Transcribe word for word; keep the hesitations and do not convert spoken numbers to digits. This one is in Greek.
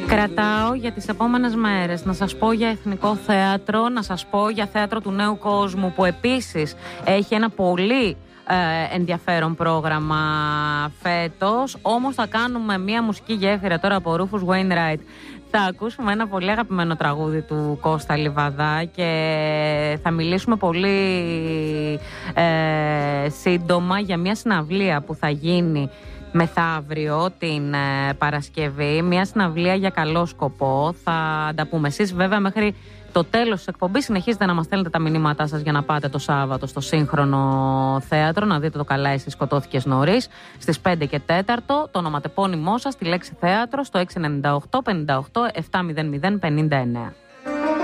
Κρατάω για τις επόμενες μέρες να σας πω για Εθνικό Θέατρο, να σας πω για Θέατρο του Νέου Κόσμου που επίσης έχει ένα πολύ ε, ενδιαφέρον πρόγραμμα φέτος. Όμως θα κάνουμε μια μουσική γέφυρα τώρα από Rufus Wainwright. Θα ακούσουμε ένα πολύ αγαπημένο τραγούδι του Κώστα Λιβαδά και θα μιλήσουμε πολύ ε, σύντομα για μια συναυλία που θα γίνει μεθαύριο την ε, Παρασκευή. Μια συναυλία για καλό σκοπό. Θα τα πούμε. Εσείς βέβαια μέχρι το τέλος της εκπομπής συνεχίζετε να μας στέλνετε τα μηνύματά σας για να πάτε το Σάββατο στο Σύγχρονο Θέατρο να δείτε το «Καλά εσύ σκοτώθηκες νωρίς» στις πέντε και τέταρτο, το ονοματεπώνυμό σας, τη λέξη θέατρο στο έξι εννιά οκτώ πενήντα οκτώ επτακόσια πενήντα εννέα.